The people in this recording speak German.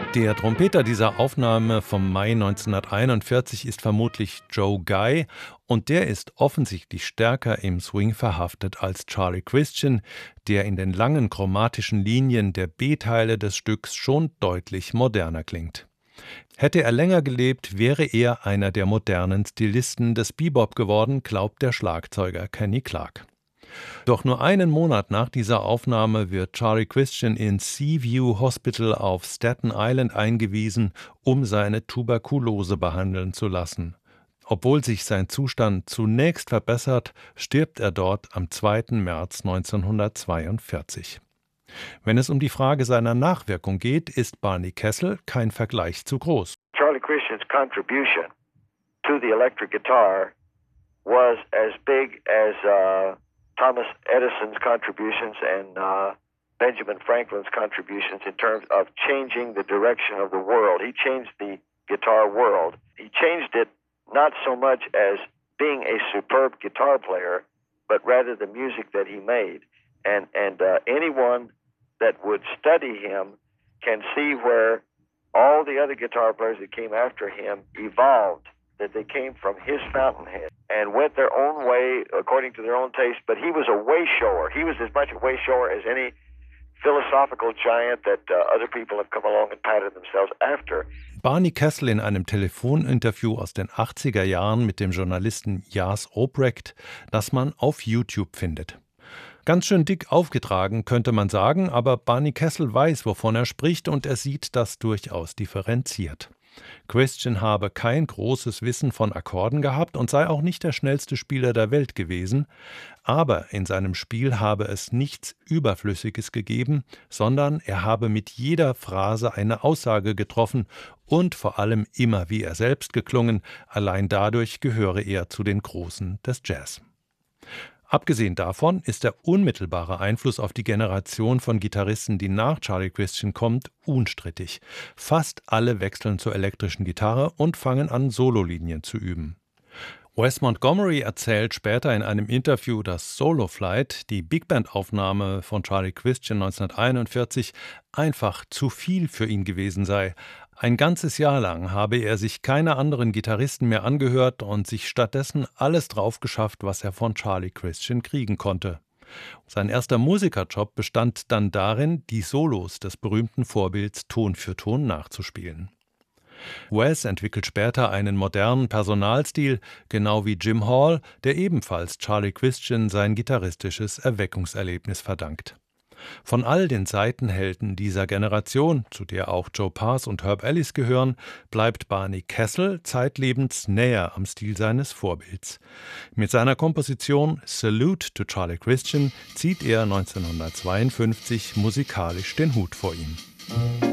Der Trompeter dieser Aufnahme vom Mai 1941 ist vermutlich Joe Guy und der ist offensichtlich stärker im Swing verhaftet als Charlie Christian, der in den langen chromatischen Linien der B-Teile des Stücks schon deutlich moderner klingt. Hätte er länger gelebt, wäre er einer der modernen Stilisten des Bebop geworden, glaubt der Schlagzeuger Kenny Clarke. Doch nur einen Monat nach dieser Aufnahme wird Charlie Christian ins Seaview Hospital auf Staten Island eingewiesen, um seine Tuberkulose behandeln zu lassen. Obwohl sich sein Zustand zunächst verbessert, stirbt er dort am 2. März 1942. Wenn es um die Frage seiner Nachwirkung geht, ist Barney Kessel kein Vergleich zu groß. Charlie Christian's contribution to the electric guitar was as big as Thomas Edison's contributions and Benjamin Franklin's contributions in terms of changing the direction of the world. He changed the guitar world. He changed it not so much as being a superb guitar player, but rather the music that he made. And anyone that would study him can see where all the other guitar players that came after him evolved, that they came from his fountainhead and went their own way according to their own taste. But he was a way shower. He was as much a way shower as any philosophical giant that other people have come along and patterned themselves after. Barney Kessel in einem Telefoninterview aus den 80er Jahren mit dem Journalisten Jas Obrecht, das man auf YouTube findet. Ganz schön dick aufgetragen, könnte man sagen, aber Barney Kessel weiß, wovon er spricht, und er sieht das durchaus differenziert. Christian habe kein großes Wissen von Akkorden gehabt und sei auch nicht der schnellste Spieler der Welt gewesen, aber in seinem Spiel habe es nichts Überflüssiges gegeben, sondern er habe mit jeder Phrase eine Aussage getroffen und vor allem immer wie er selbst geklungen, allein dadurch gehöre er zu den Großen des Jazz. Abgesehen davon ist der unmittelbare Einfluss auf die Generation von Gitarristen, die nach Charlie Christian kommt, unstrittig. Fast alle wechseln zur elektrischen Gitarre und fangen an, Sololinien zu üben. Wes Montgomery erzählt später in einem Interview, dass Solo Flight, die Big-Band-Aufnahme von Charlie Christian 1941, einfach zu viel für ihn gewesen sei. Ein ganzes Jahr lang habe er sich keine anderen Gitarristen mehr angehört und sich stattdessen alles drauf geschafft, was er von Charlie Christian kriegen konnte. Sein erster Musikerjob bestand dann darin, die Solos des berühmten Vorbilds Ton für Ton nachzuspielen. Wes entwickelt später einen modernen Personalstil, genau wie Jim Hall, der ebenfalls Charlie Christian sein gitarristisches Erweckungserlebnis verdankt. Von all den Seitenhelden dieser Generation, zu der auch Joe Pass und Herb Ellis gehören, bleibt Barney Kessel zeitlebens näher am Stil seines Vorbilds. Mit seiner Komposition Salute to Charlie Christian zieht er 1952 musikalisch den Hut vor ihm.